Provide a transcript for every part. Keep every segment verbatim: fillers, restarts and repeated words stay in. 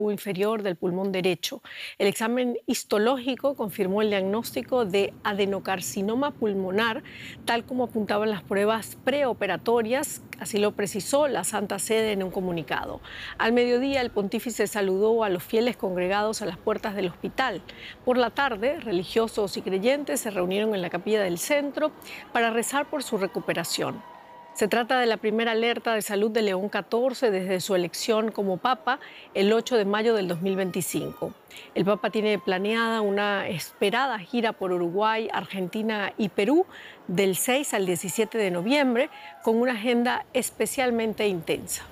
inferior del pulmón derecho. El examen histológico confirmó el diagnóstico de adenocarcinoma pulmonar, tal como apuntaban las pruebas preoperatorias, así lo precisó la Santa Sede en un comunicado. Al mediodía, el pontífice saludó a los fieles congregados a las puertas del hospital. Por la tarde, religiosos y creyentes se reunieron en la capilla del centro para rezar por su recuperación. Se trata de la primera alerta de salud de León catorce desde su elección como Papa el ocho de mayo del dos mil veinticinco. El Papa tiene planeada una esperada gira por Uruguay, Argentina y Perú del seis al diecisiete de noviembre, con una agenda especialmente intensa.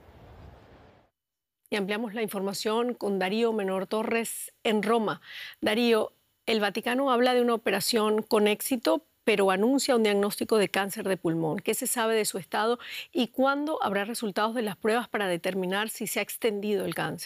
Y ampliamos la información con Darío Menor Torres en Roma. Darío, el Vaticano habla de una operación con éxito, pero anuncia un diagnóstico de cáncer de pulmón. ¿Qué se sabe de su estado y cuándo habrá resultados de las pruebas para determinar si se ha extendido el cáncer?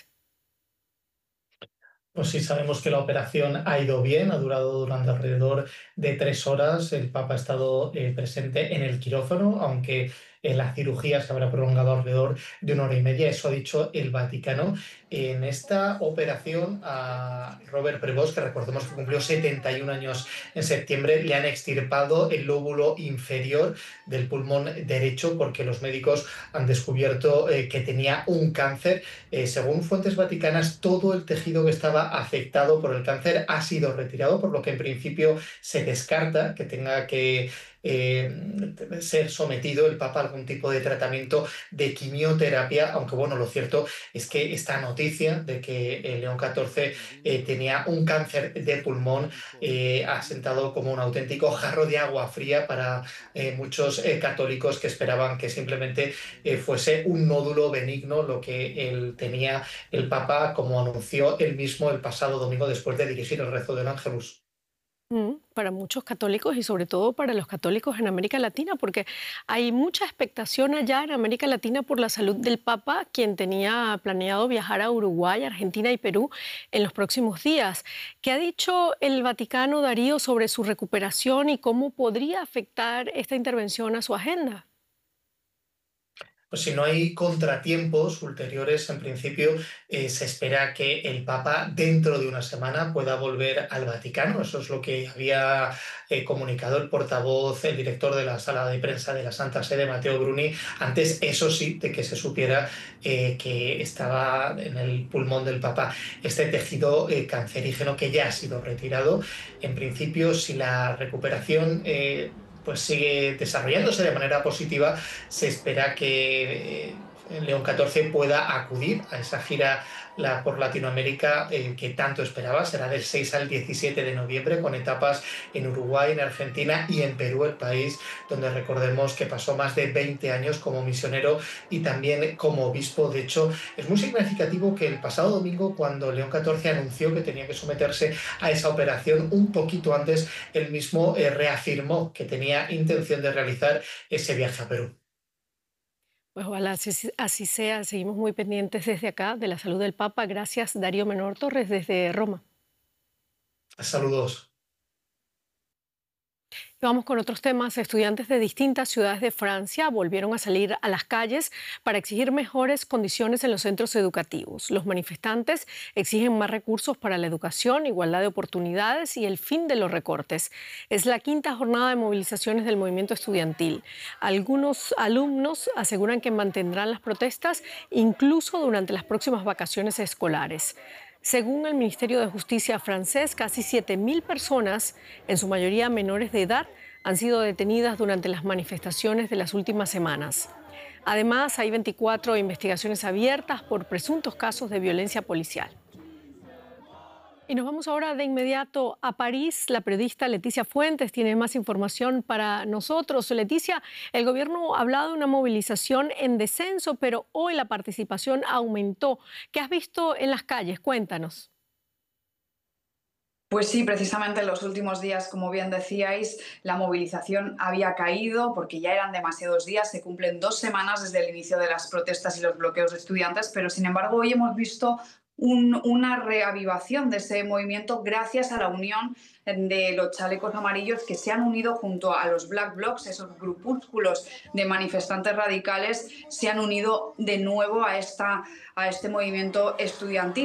Pues sí, sabemos que la operación ha ido bien, ha durado durante alrededor de tres horas. El Papa ha estado eh, presente en el quirófano, aunque eh, la cirugía se habrá prolongado alrededor de una hora y media. Eso ha dicho el Vaticano. En esta operación a Robert Prevost, que recordemos que cumplió setenta y un años en septiembre, le han extirpado el lóbulo inferior del pulmón derecho porque los médicos han descubierto eh, que tenía un cáncer. Eh, según fuentes vaticanas, todo el tejido que estaba afectado por el cáncer ha sido retirado, por lo que en principio se descarta que tenga que eh, ser sometido el Papa a algún tipo de tratamiento de quimioterapia, aunque bueno, lo cierto es que esta noticia de que el León catorce eh, tenía un cáncer de pulmón eh, ha sentado como un auténtico jarro de agua fría para eh, muchos eh, católicos que esperaban que simplemente eh, fuese un nódulo benigno lo que él tenía el Papa, como anunció él mismo el pasado domingo después de dirigir el rezo del Ángelus. Mm, Para muchos católicos y sobre todo para los católicos en América Latina, porque hay mucha expectación allá en América Latina por la salud del Papa, quien tenía planeado viajar a Uruguay, Argentina y Perú en los próximos días. ¿Qué ha dicho el Vaticano, Darío, sobre su recuperación y cómo podría afectar esta intervención a su agenda? Pues si no hay contratiempos ulteriores, en principio eh, se espera que el Papa dentro de una semana pueda volver al Vaticano. Eso es lo que había eh, comunicado el portavoz, el director de la sala de prensa de la Santa Sede, Matteo Bruni, antes, eso sí, de que se supiera eh, que estaba en el pulmón del Papa este tejido eh, cancerígeno que ya ha sido retirado. En principio, si la recuperación eh, pues sigue desarrollándose de manera positiva, se espera que eh, León catorce pueda acudir a esa gira la, por Latinoamérica eh, que tanto esperaba. Será del seis al diecisiete de noviembre, con etapas en Uruguay, en Argentina y en Perú, el país donde recordemos que pasó más de veinte años como misionero y también como obispo. De hecho, es muy significativo que el pasado domingo, cuando León catorce anunció que tenía que someterse a esa operación, un poquito antes, él mismo eh, reafirmó que tenía intención de realizar ese viaje a Perú. Pues ojalá así, así sea. Seguimos muy pendientes desde acá de la salud del Papa. Gracias, Darío Menor Torres, desde Roma. Saludos. Vamos con otros temas. Estudiantes de distintas ciudades de Francia volvieron a salir a las calles para exigir mejores condiciones en los centros educativos. Los manifestantes exigen más recursos para la educación, igualdad de oportunidades y el fin de los recortes. Es la quinta jornada de movilizaciones del movimiento estudiantil. Algunos alumnos aseguran que mantendrán las protestas incluso durante las próximas vacaciones escolares. Según el Ministerio de Justicia francés, casi siete mil personas, en su mayoría menores de edad, han sido detenidas durante las manifestaciones de las últimas semanas. Además, hay veinticuatro investigaciones abiertas por presuntos casos de violencia policial. Y nos vamos ahora de inmediato a París. La periodista Leticia Fuentes tiene más información para nosotros. Leticia, el gobierno ha hablado de una movilización en descenso, pero hoy la participación aumentó. ¿Qué has visto en las calles? Cuéntanos. Pues sí, precisamente en los últimos días, como bien decíais, la movilización había caído porque ya eran demasiados días, se cumplen dos semanas desde el inicio de las protestas y los bloqueos de estudiantes, pero sin embargo hoy hemos visto un, una reavivación de ese movimiento gracias a la unión de los chalecos amarillos que se han unido junto a los Black Blocs, esos grupúsculos de manifestantes radicales, se han unido de nuevo a, esta, a este movimiento estudiantil.